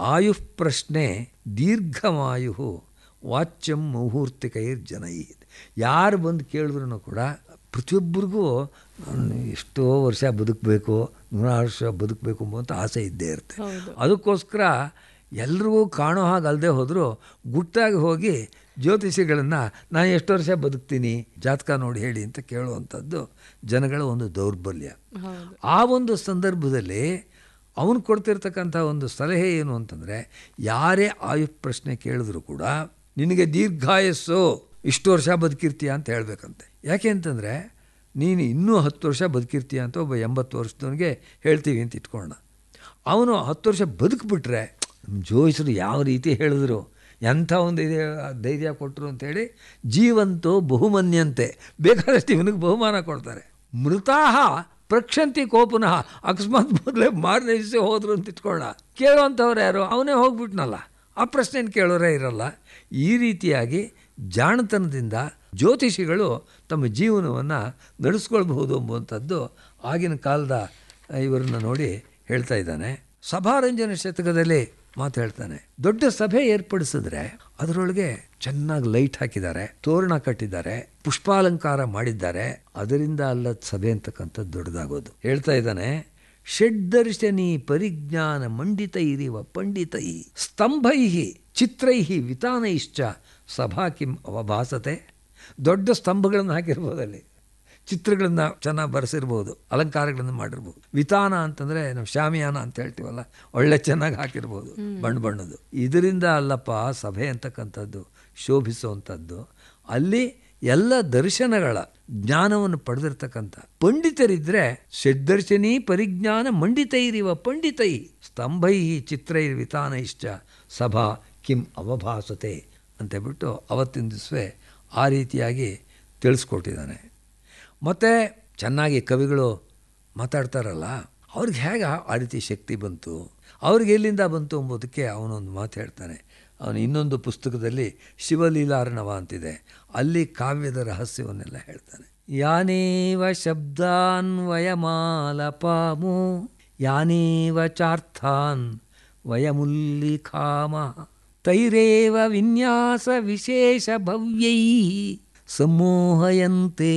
ಆಯುಃ ಪ್ರಶ್ನೆ ದೀರ್ಘಮಾಯು ವಾಚ್ಯಂ ಮುಹೂರ್ತಿಕೈರ್ಜನೈ. ಯಾರು ಬಂದು ಕೇಳಿದ್ರು ಕೂಡ ಪ್ರತಿಯೊಬ್ಬರಿಗೂ ಎಷ್ಟೋ ವರ್ಷ ಬದುಕಬೇಕು, 100 ವರ್ಷ ಬದುಕಬೇಕು ಅಂತ ಆಸೆ ಇದ್ದೇ ಇರುತ್ತೆ. ಅದಕ್ಕೋಸ್ಕರ ಎಲ್ರಿಗೂ ಕಾಣೋ ಹಾಗೆ ಅಲ್ಲದೆ ಹೋದರೂ ಗುಟ್ಟಾಗಿ ಹೋಗಿ ಜ್ಯೋತಿಷಿಗಳನ್ನು ನಾನು ಎಷ್ಟು ವರ್ಷ ಬದುಕ್ತೀನಿ ಜಾತಕ ನೋಡಿ ಹೇಳಿ ಅಂತ ಕೇಳುವಂಥದ್ದು ಜನಗಳ ಒಂದು ದೌರ್ಬಲ್ಯ. ಆ ಒಂದು ಸಂದರ್ಭದಲ್ಲಿ ಅವನು ಕೊಡ್ತಿರ್ತಕ್ಕಂಥ ಒಂದು ಸಲಹೆ ಏನು ಅಂತಂದರೆ, ಯಾರೇ ಆಯುಷ್ ಪ್ರಶ್ನೆ ಕೇಳಿದ್ರು ಕೂಡ ನಿನಗೆ ದೀರ್ಘಾಯಸ್ಸು, ಇಷ್ಟು ವರ್ಷ ಬದುಕಿರ್ತೀಯ ಅಂತ ಹೇಳಬೇಕಂತೆ. ಯಾಕೆ ಅಂತಂದರೆ ನೀನು ಇನ್ನೂ 10 ವರ್ಷ ಬದುಕಿರ್ತೀಯ ಅಂತ ಒಬ್ಬ 80 ವರ್ಷದವನಿಗೆ ಹೇಳ್ತೀವಿ ಅಂತ ಇಟ್ಕೊಳ್ಳೋಣ. ಅವನು 10 ವರ್ಷ ಬದುಕಿಬಿಟ್ರೆ ಜೋಯಿಸರು ಯಾವ ರೀತಿ ಹೇಳಿದ್ರು, ಎಂಥ ಒಂದು ಧೈರ್ಯ ಕೊಟ್ಟರು ಅಂಥೇಳಿ ಜೀವಂತೋ ಬಹುಮನ್ಯಂತೆ, ಬೇಕಾದಷ್ಟು ಇವನಿಗೆ ಬಹುಮಾನ ಕೊಡ್ತಾರೆ. ಮೃತಾಹ ಪ್ರಕ್ಷಂತಿ ಕೋಪುನಃ, ಅಕಸ್ಮಾತ್ ಮೊದಲೇ ಮಾರನೇ ದಿವಸ ಹೋದ್ರು ಅಂತ ಇಟ್ಕೊಳ್ಳೋಣ, ಕೇಳುವಂಥವ್ರು ಯಾರು, ಅವನೇ ಹೋಗ್ಬಿಟ್ನಲ್ಲ, ಆ ಪ್ರಶ್ನೆಯನ್ನು ಕೇಳೋರೇ ಇರಲ್ಲ. ಈ ರೀತಿಯಾಗಿ ಜಾಣತನದಿಂದ ಜ್ಯೋತಿಷಿಗಳು ತಮ್ಮ ಜೀವನವನ್ನು ನಡೆಸ್ಕೊಳ್ಬಹುದು ಎಂಬುವಂಥದ್ದು ಆಗಿನ ಕಾಲದ ಇವರನ್ನು ನೋಡಿ ಹೇಳ್ತಾ ಇದ್ದಾನೆ. ಸಭಾರಂಜನ ಶತಕದಲ್ಲಿ ಮಾತು ಹೇಳ್ತಾನೆ, ದೊಡ್ಡ ಸಭೆ ಏರ್ಪಡಿಸಿದ್ರೆ ಅದರೊಳಗೆ ಚೆನ್ನಾಗಿ ಲೈಟ್ ಹಾಕಿದ್ದಾರೆ, ತೋರಣ ಕಟ್ಟಿದ್ದಾರೆ, ಪುಷ್ಪಾಲಂಕಾರ ಮಾಡಿದ್ದಾರೆ, ಅದರಿಂದ ಅಲ್ಲದ ಸಭೆ ಅಂತಕ್ಕಂಥದ್ದು ದೊಡ್ಡದಾಗೋದು. ಹೇಳ್ತಾ ಇದ್ದಾನೆ, ಷಡ್ದರ್ಶನಿ ಪರಿಜ್ಞಾನ ಮಂಡಿತೈರಿವ ಪಂಡಿತೈ ಸ್ತಂಭೈ ಚಿತ್ರೈ ವಿತಾನೈಶ್ಚ ಸಭಾ ಕಿಂ ಅವಭಾಸತೆ. ದೊಡ್ಡ ಸ್ತಂಭಗಳನ್ನು ಹಾಕಿರ್ಬೋದಲ್ಲಿ, ಚಿತ್ರಗಳನ್ನು ಚೆನ್ನಾಗಿ ಬರೆಸಿರ್ಬೋದು, ಅಲಂಕಾರಗಳನ್ನು ಮಾಡಿರ್ಬೋದು. ವಿತಾನ ಅಂತಂದರೆ ನಾವು ಶಾಮಿಯಾನ ಅಂತ ಹೇಳ್ತೀವಲ್ಲ, ಒಳ್ಳೆ ಚೆನ್ನಾಗಿ ಹಾಕಿರ್ಬೋದು ಬಣ್ಣದ್ದು. ಇದರಿಂದ ಅಲ್ಲಪ್ಪ ಸಭೆ ಅಂತಕ್ಕಂಥದ್ದು ಶೋಭಿಸುವಂಥದ್ದು. ಅಲ್ಲಿ ಎಲ್ಲ ದರ್ಶನಗಳ ಜ್ಞಾನವನ್ನು ಪಡೆದಿರ್ತಕ್ಕಂಥ ಪಂಡಿತರಿದ್ದರೆ ಷಡ್ದರ್ಶನಿ ಪರಿಜ್ಞಾನ ಮಂಡಿತೈರಿವ ಪಂಡಿತೈ ಸ್ತಂಭೈ ಚಿತ್ರೈರ್ವಿತಾನೈಶ್ಚ ಸಭಾ ಕಿಂ ಅವಭಾಸತೆ ಅಂತೇಳ್ಬಿಟ್ಟು ಅವತ್ತಿನ ದಿವಸವೇ ಆ ರೀತಿಯಾಗಿ ತಿಳಿಸ್ಕೊಟ್ಟಿದ್ದಾನೆ. ಮತ್ತು ಚೆನ್ನಾಗಿ ಕವಿಗಳು ಮಾತಾಡ್ತಾರಲ್ಲ, ಅವ್ರಿಗೆ ಹೇಗೆ ಆ ರೀತಿ ಶಕ್ತಿ ಬಂತು, ಅವ್ರಿಗೆ ಎಲ್ಲಿಂದ ಬಂತು ಎಂಬುದಕ್ಕೆ ಅವನೊಂದು ಮಾತು ಹೇಳ್ತಾನೆ. ಅವನು ಇನ್ನೊಂದು ಪುಸ್ತಕದಲ್ಲಿ ಶಿವಲೀಲಾರ್ಣವ ಅಂತಿದೆ, ಅಲ್ಲಿ ಕಾವ್ಯದ ರಹಸ್ಯವನ್ನೆಲ್ಲ ಹೇಳ್ತಾನೆ. ಯಾನೇವ ಶಬ್ದಾನ್ ವಯಮಾಲಪಾಮೋ ಯಾನೇವ ಚಾರ್ಥಾನ್ ವಯಮುಲ್ಲಿಖಾಮ ತೈರೇವ ವಿನ್ಯಾಸ ವಿಶೇಷ ಭವ್ಯೈ ಸಮೋಹಯಂತೆ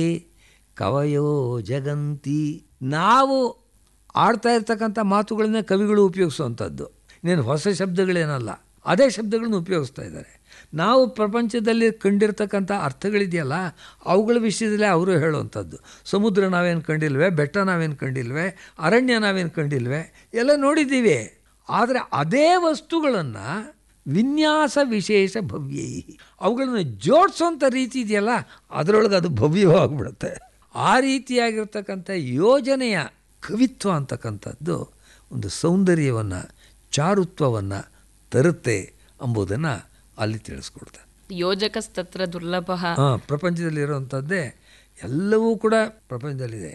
ಕವಯೋ ಜಗಂತಿ. ನಾವು ಆಡ್ತಾ ಇರ್ತಕ್ಕಂಥ ಮಾತುಗಳನ್ನ ಕವಿಗಳು ಉಪಯೋಗಿಸುವಂಥದ್ದು, ಇನ್ನೇನು ಹೊಸ ಶಬ್ದಗಳೇನಲ್ಲ, ಅದೇ ಶಬ್ದಗಳನ್ನು ಉಪಯೋಗಿಸ್ತಾ ಇದ್ದಾರೆ. ನಾವು ಪ್ರಪಂಚದಲ್ಲಿ ಕಂಡಿರ್ತಕ್ಕಂಥ ಅರ್ಥಗಳಿದೆಯಲ್ಲ, ಅವುಗಳ ವಿಷಯದಲ್ಲೇ ಅವರು ಹೇಳುವಂಥದ್ದು. ಸಮುದ್ರ ನಾವೇನು ಕಂಡಿಲ್ವೇ, ಬೆಟ್ಟ ನಾವೇನು ಕಂಡಿಲ್ವೇ, ಅರಣ್ಯ ನಾವೇನು ಕಂಡಿಲ್ವೇ, ಎಲ್ಲ ನೋಡಿದ್ದೀವಿ. ಆದರೆ ಅದೇ ವಸ್ತುಗಳನ್ನು ವಿನ್ಯಾಸ ವಿಶೇಷ ಭವ್ಯೈ, ಅವುಗಳನ್ನು ಜೋಡಿಸೋಂಥ ರೀತಿ ಇದೆಯಲ್ಲ, ಅದರೊಳಗೆ ಅದು ಭವ್ಯವಾಗಿಬಿಡುತ್ತೆ. ಆ ರೀತಿಯಾಗಿರ್ತಕ್ಕಂಥ ಯೋಜನೆಯ ಕವಿತ್ವ ಅಂತಕ್ಕಂಥದ್ದು ಒಂದು ಸೌಂದರ್ಯವನ್ನು, ಚಾರುತ್ವವನ್ನು ತರುತ್ತೆ ಎಂಬುದನ್ನು ಅಲ್ಲಿ ತಿಳಿಸ್ಕೊಡ್ತಾರೆ. ಯೋಜಕಸ್ತತ್ರ ದುರ್ಲಭ. ಪ್ರಪಂಚದಲ್ಲಿರುವಂಥದ್ದೇ ಎಲ್ಲವೂ ಕೂಡ ಪ್ರಪಂಚದಲ್ಲಿದೆ.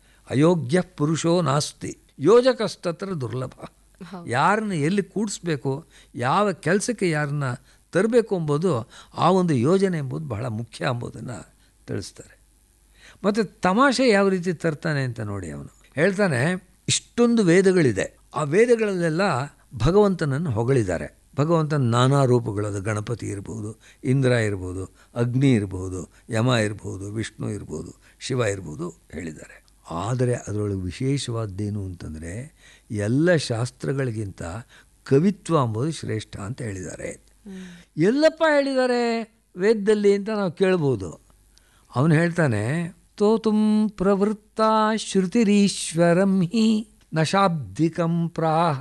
ಅಯೋಗ್ಯ ಪುರುಷೋ ನಾಸ್ತಿ ಯೋಜಕಸ್ತತ್ರ ದುರ್ಲಭ. ಯಾರನ್ನ ಎಲ್ಲಿ ಕೂಡಿಸ್ಬೇಕು, ಯಾವ ಕೆಲಸಕ್ಕೆ ಯಾರನ್ನ ತರಬೇಕು ಎಂಬುದು, ಆ ಒಂದು ಯೋಜನೆ ಎಂಬುದು ಬಹಳ ಮುಖ್ಯ ಎಂಬುದನ್ನು ತಿಳಿಸ್ತಾರೆ. ಮತ್ತು ತಮಾಷೆ ಯಾವ ರೀತಿ ತರ್ತಾನೆ ಅಂತ ನೋಡಿ. ಅವನು ಹೇಳ್ತಾನೆ, ಇಷ್ಟೊಂದು ವೇದಗಳಿದೆ, ಆ ವೇದಗಳಲ್ಲೆಲ್ಲ ಭಗವಂತನನ್ನು ಹೊಗಳಿದ್ದಾರೆ. ಭಗವಂತನ ನಾನಾ ರೂಪಗಳದು, ಗಣಪತಿ ಇರ್ಬೋದು, ಇಂದ್ರ ಇರ್ಬೋದು, ಅಗ್ನಿ ಇರ್ಬೋದು, ಯಮ ಇರ್ಬೋದು, ವಿಷ್ಣು ಇರ್ಬೋದು, ಶಿವ ಇರ್ಬೋದು ಹೇಳಿದ್ದಾರೆ. ಆದರೆ ಅದರೊಳಗೆ ವಿಶೇಷವಾದ್ದೇನು ಅಂತಂದರೆ, ಎಲ್ಲ ಶಾಸ್ತ್ರಗಳಿಗಿಂತ ಕವಿತ್ವ ಎಂಬುದು ಶ್ರೇಷ್ಠ ಅಂತ ಹೇಳಿದ್ದಾರೆ. ಎಲ್ಲಪ್ಪ ಹೇಳಿದ್ದಾರೆ ವೇದದಲ್ಲಿ ಅಂತ ನಾವು ಕೇಳ್ಬೋದು. ಅವನು ಹೇಳ್ತಾನೆ, ಸ್ತೋತುಂ ಪ್ರವೃತ್ತ ಶ್ರುತಿರೀಶ್ವರಂ ಹಿ ನ ಶಾಬ್ದಿಕಂ ಪ್ರಾಹ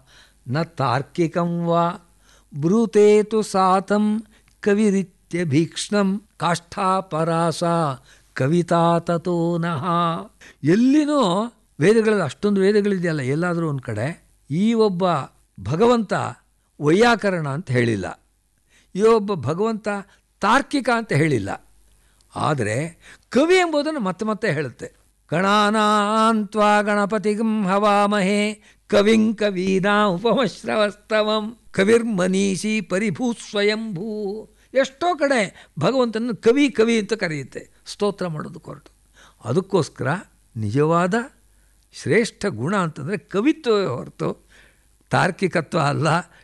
ನ ತಾರ್ಕಿಕಂ ವಾ ಬ್ರೂತೆ ತು ಸಾತಂ ಕವಿರಿತ್ಯಭೀಕ್ಷ್ಣಂ ಕಾಷ್ಠಾಪರಾಸ ಕವಿತಾ ತತೋ ನಃ. ಎಲ್ಲಿನೂ ವೇದಗಳಲ್ಲಿ ಅಷ್ಟೊಂದು ವೇದಗಳಿದೆಯಲ್ಲ, ಎಲ್ಲಾದರೂ ಒಂದು ಕಡೆ ಈ ಒಬ್ಬ ಭಗವಂತ ವೈಯಾಕರಣ ಅಂತ ಹೇಳಿಲ್ಲ, ಈ ಒಬ್ಬ ಭಗವಂತ ತಾರ್ಕಿಕ ಅಂತ ಹೇಳಿಲ್ಲ. ಆದರೆ ಕವಿ ಎಂಬುದನ್ನು ಮತ್ತೆ ಮತ್ತೆ ಹೇಳುತ್ತೆ. ಗಣಾನಾಂತ್ವಾ ಗಣಪತಿಗಂ ಹವಾಮಹೇ ಕವಿಂ ಕವೀನಾ ಉಪಮಶ್ರವಸ್ತವಂ ಕವಿರ್ಮನೀಷಿ ಪರಿಭೂ ಸ್ವಯಂಭೂ. ಎಷ್ಟೋ ಕಡೆ ಭಗವಂತನ ಕವಿ ಕವಿ ಅಂತ ಕರೆಯುತ್ತೆ, ಸ್ತೋತ್ರ ಮಾಡೋದು ಹೊರಟು. ಅದಕ್ಕೋಸ್ಕರ ನಿಜವಾದ ಶ್ರೇಷ್ಠ ಗುಣ ಅಂತಂದರೆ ಕವಿತ್ವವೇ ಹೊರತು ತಾರ್ಕಿಕತ್ವ ಅಲ್ಲ,